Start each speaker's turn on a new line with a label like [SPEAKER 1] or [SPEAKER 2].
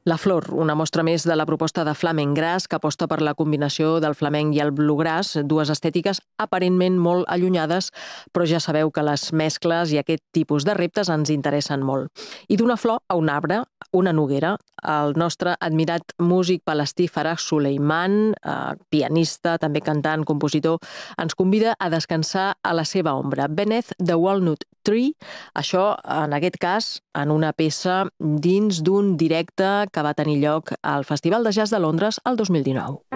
[SPEAKER 1] La Flor, una mostra més de la proposta de Flamenc Gras que aposta per la combinació del flamenc i el bluegrass, dues estètiques aparentment molt allunyades, però ja sabeu que les mescles i aquest tipus de reptes ens interessen molt. I d'una flor a un arbre, una noguera, el nostre admirat músic palestí Farah Suleiman, pianista, també cantant, compositor, ens convida a descansar a la seva ombra, Beneath the Walnut Tree, això, en aquest cas, en una peça dins d'un directe que va tenir lloc al Festival de Jazz de Londres el 2019.